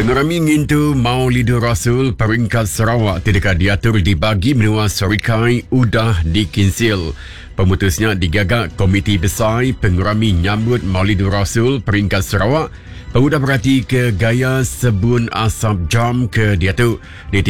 Pengurami ngintu Maulidur Rasul peringkat Sarawak tidak diatur dibagi menua Sorikai udah dikinsil. Pemutusnya digagak Komiti Besar Pengurami nyambut Maulidur Rasul peringkat Sarawak. Pemuda berhati ke gaya sebun asap jam ke diatur.